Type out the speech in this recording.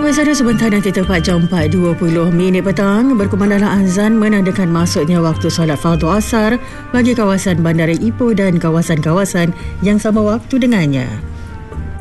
Sampai sana sebentar nanti tepat jam 4.20 petang berkumandanglah azan menandakan masuknya waktu solat fardu asar bagi kawasan Bandara Ipoh dan kawasan-kawasan yang sama waktu dengannya.